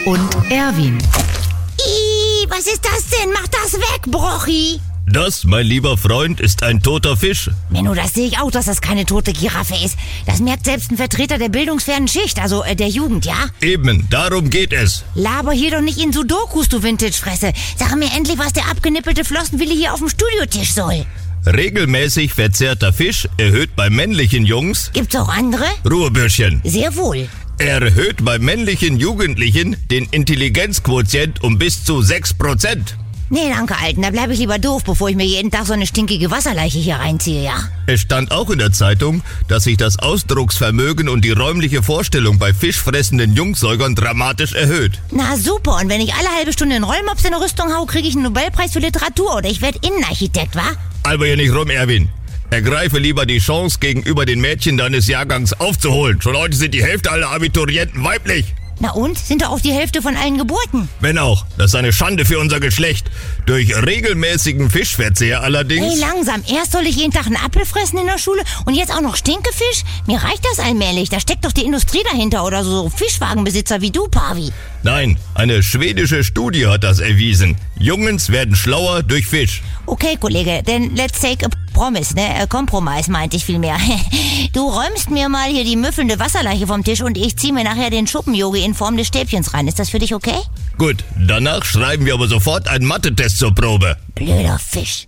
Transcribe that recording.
und Erwin. Was ist das denn? Mach das weg, Brochi! Das, mein lieber Freund, ist ein toter Fisch. Menno, das sehe ich auch, dass das keine tote Giraffe ist. Das merkt selbst ein Vertreter der bildungsfernen Schicht, also der Jugend, ja? Eben, darum geht es. Laber hier doch nicht in Sudokus, du Vintage-Fresse. Sag mir endlich, was der abgenippelte Flossenwille hier auf dem Studiotisch soll. Regelmäßig verzehrter Fisch erhöht bei männlichen Jungs... Gibt's auch andere? Ruhebürschchen. Sehr wohl. Erhöht bei männlichen Jugendlichen den Intelligenzquotient um bis zu 6%. Nee, danke, Alten. Da bleibe ich lieber doof, bevor ich mir jeden Tag so eine stinkige Wasserleiche hier reinziehe, ja? Es stand auch in der Zeitung, dass sich das Ausdrucksvermögen und die räumliche Vorstellung bei fischfressenden Jungsäugern dramatisch erhöht. Na super, und wenn ich alle halbe Stunde einen Rollmops in eine Rüstung hau, kriege ich einen Nobelpreis für Literatur oder ich werde Innenarchitekt, wa? Aber hier nicht rum, Erwin. Ergreife lieber die Chance, gegenüber den Mädchen deines Jahrgangs aufzuholen. Schon heute sind die Hälfte aller Abiturienten weiblich. Na und? Sind doch auch die Hälfte von allen Geburten. Wenn auch. Das ist eine Schande für unser Geschlecht. Durch regelmäßigen Fischverzehr allerdings... Hey, langsam. Erst soll ich jeden Tag einen Apfel fressen in der Schule und jetzt auch noch Stinkefisch? Mir reicht das allmählich. Da steckt doch die Industrie dahinter oder so Fischwagenbesitzer wie du, Pavi. Nein, eine schwedische Studie hat das erwiesen. Jungens werden schlauer durch Fisch. Okay, Kollege, then let's take a promise, ne? Kompromiss meinte ich vielmehr. Du räumst mir mal hier die müffelnde Wasserleiche vom Tisch und ich zieh mir nachher den Schuppenyogi in Form des Stäbchens rein. Ist das für dich okay? Gut, danach schreiben wir aber sofort einen Mathe-Test zur Probe. Blöder Fisch.